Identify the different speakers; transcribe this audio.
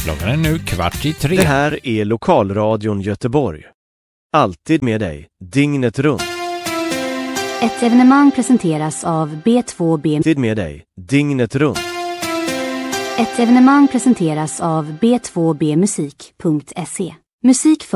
Speaker 1: Klockan är nu 2:15.
Speaker 2: Det här är Lokalradion Göteborg. Alltid med dig, dygnet runt.
Speaker 3: Ett evenemang presenteras av B2B.
Speaker 2: Alltid med dig, dygnet runt.
Speaker 3: Ett evenemang presenteras av B2bmusik.se. Musik för